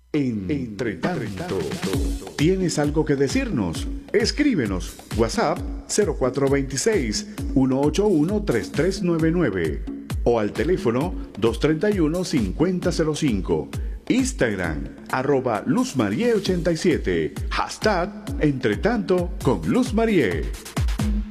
Entre tanto, ¿tienes algo que decirnos? Escríbenos WhatsApp 0426-181-3399 o al teléfono 231-5005. Instagram @LuzMarie87. Hashtag Entretanto con Luz Marie.